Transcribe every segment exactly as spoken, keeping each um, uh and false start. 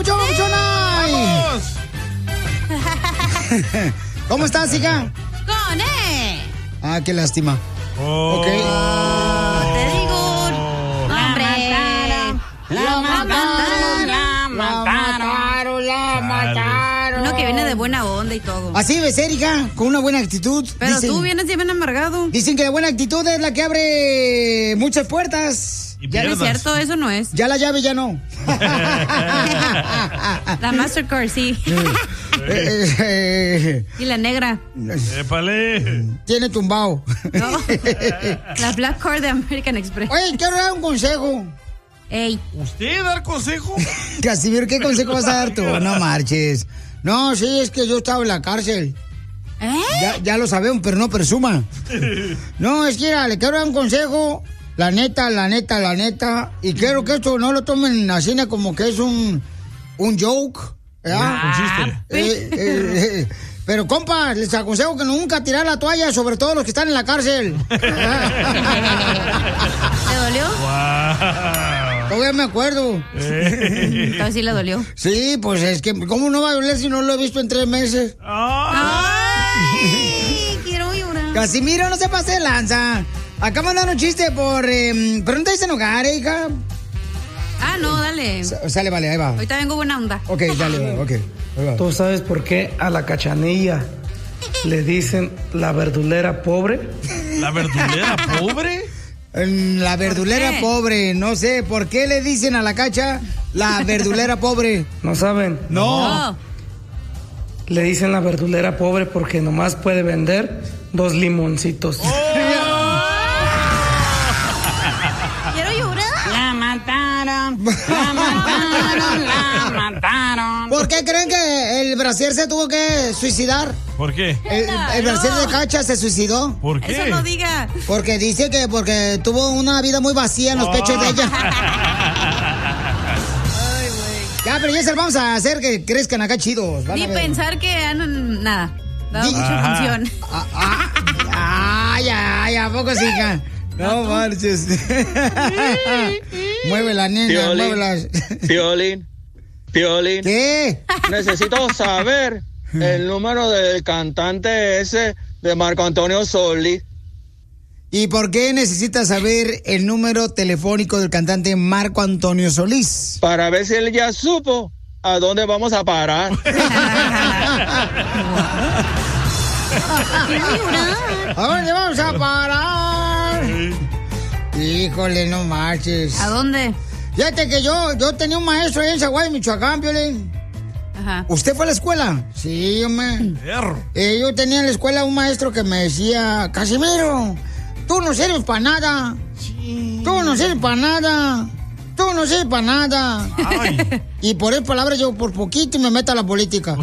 papuchón, papuchona! ¡Vamos! ¿Cómo estás, hija? ¡Con E! Ah, qué lástima. Oh. Ok. Oh, te digo, hombre. La mataron, la mataron, la mataron. Uno que viene de buena onda y todo. Así debe ser, hija, con una buena actitud. Pero dicen, tú vienes bien amargado. Dicen que la buena actitud es la que abre muchas puertas. Y Ya no es pierdas. cierto, eso no es. Ya la llave ya no. La Mastercard, sí. Eh, eh, eh, Y la negra. ¡Épale! Tiene tumbao. No. La Black Card de American Express. Oye, quiero dar un consejo. Ey. ¿Usted dar consejo? Casimiro, ¿qué consejo vas a dar tú? No marches. No, sí, es que yo estaba en la cárcel. ¿Eh? Ya, ya lo sabemos, pero no presuma. No, es que mira, le quiero dar un consejo. La neta, la neta, la neta. Y quiero que esto no lo tomen así como que es un, un joke. ¿Verdad? Un chiste. Eh, eh, eh, pero, compa, les aconsejo que nunca tirar la toalla, sobre todo los que están en la cárcel. ¿Te dolió? ¡Wow! Todavía me acuerdo. Entonces sí le dolió. Sí, pues es que, ¿cómo no va a doler si no lo he visto en tres meses? Ay, quiero llorar. Casimiro, no se pase de lanza. Acá mandan un chiste por... Eh, pero no te dicen hogar, eh, hija. Ah, no, dale. S- Sale, vale, ahí va. Ahorita vengo buena onda. Ok, dale, ok. Ahí va. ¿Tú sabes por qué a la Cachanilla le dicen la verdulera pobre? ¿La verdulera pobre? Mm, La verdulera qué? pobre, no sé, ¿por qué le dicen a la Cacha la verdulera pobre? ¿No saben? No. Le dicen la verdulera pobre porque nomás puede vender dos limoncitos. Quiero llorar. La mataron, la mataron, la mataron. ¿Por qué creen que el brasier se tuvo que suicidar? ¿Por qué? El, el brasier de Cacha se suicidó. ¿Por qué? Eso no diga. Porque dice que porque tuvo una vida muy vacía en los pechos de ella. Ya, pero ya se lo vamos a hacer que crezcan acá chidos. Van Ni a ver. pensar que han nada. Dado Di- mucha Ajá. función. Ah, ah, ay, ay, ¿a poco sí, hija? No marches. Mueve la nena, Piolín. mueve las... Piolín, Piolín, ¿Qué? necesito saber el número del cantante ese de Marco Antonio Solís. ¿Y por qué necesitas saber el número telefónico del cantante Marco Antonio Solís? Para ver si él ya supo a dónde vamos a parar. ¿A dónde vamos a parar? Híjole, no marches. ¿A dónde? Fíjate que yo, yo tenía un maestro ahí en Zaguay, Michoacán, Piolín. Ajá. ¿Usted fue a la escuela? Sí, hombre. Perro. Eh, yo tenía en la escuela un maestro que me decía, Casimiro, tú no sirves para nada. Tú no sirves para nada. Tú no sirves para nada. Ay. Y por esas palabras yo por poquito me meto a la política.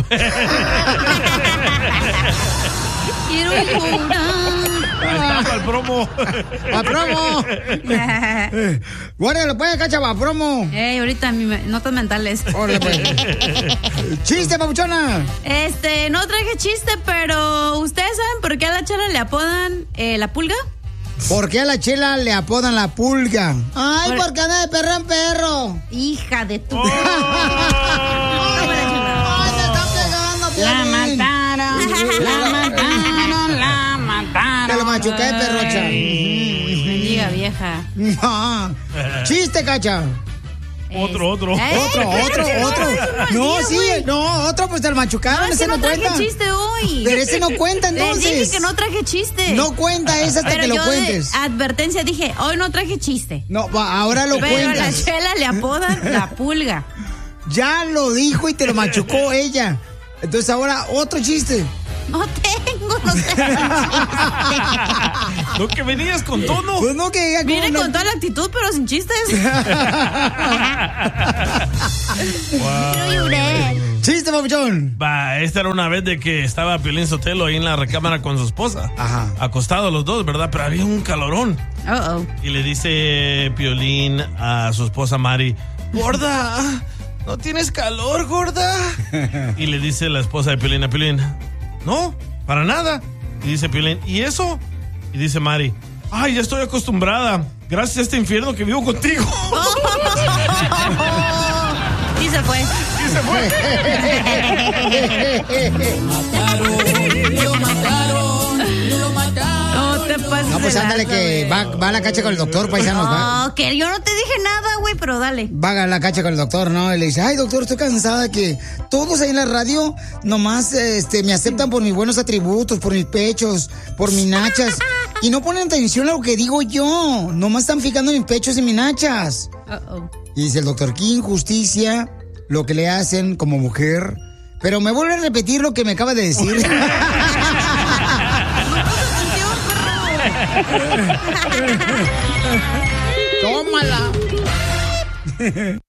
Quiero llorar. Ahí está para el promo. ¡A promo! Guárdalo pues, Cacha, va promo. Ey, ahorita mi me- notas mentales. Órale, pues. ¡Chiste, papuchona! Este, no traje chiste, pero ¿ustedes saben por qué a la chela le apodan eh, la pulga? ¿Por qué a la chela le apodan la pulga? Ay, Por- porque anda de perro en perro. Hija de tu... Oh. Ay, me está pegando, La Piolín. mataron, la mataron, la mataron. Te lo machuqué, perrocha. Bendiga vieja. No. Chiste, Cacha. Otro, otro. Eh, Otro, espérate, otro, no, otro. es un mal No, día, sí, güey. no, otro pues te lo machucaron, No, es ese que no no traje cuenta. chiste hoy. Pero ese no cuenta Les entonces. dije que no traje chiste. No cuenta ese hasta Pero que lo yo cuentes. de advertencia dije, hoy no traje chiste. No, va, ahora lo Pero a la cuentas. chela le apodan la pulga. Ya lo dijo y te lo machucó ella. Entonces ahora otro chiste. No tengo, no tengo chiste. ¿No que venías con tono? Pues no que diga cómo Viene no- con toda la actitud, pero sin chistes. Quiero llorar. Chiste, papuchón. Va, esta era una vez de que estaba Piolín Sotelo ahí en la recámara con su esposa. Ajá. Acostados los dos, ¿verdad? Pero había un calorón. Uh oh. Y le dice Piolín a su esposa Mari, gorda, ¿no tienes calor, gorda? Y le dice la esposa de Piolín a Piolín, no, para nada. Y dice Piolín, ¿y eso? Y dice Mari, ay, ya estoy acostumbrada, gracias a este infierno que vivo contigo. Y se fue. Y se fue. Lo mataron, lo mataron. No te pases. No, pues de ándale lanza, que güey. va, va a la cacha con el doctor, paisanos. Va, No, que yo no te dije nada, güey, pero dale. va a la cacha con el doctor, ¿no? Y le dice, ay, doctor, estoy cansada que todos ahí en la radio nomás este, me aceptan por mis buenos atributos, por mis pechos, por mis nachas. Y no ponen atención a lo que digo yo. Nomás están fijando en mis pechos y mis nachas. Uh-oh. Y dice el doctor, qué injusticia lo que le hacen como mujer. Pero me vuelve a repetir lo que me acaba de decir. Tómala.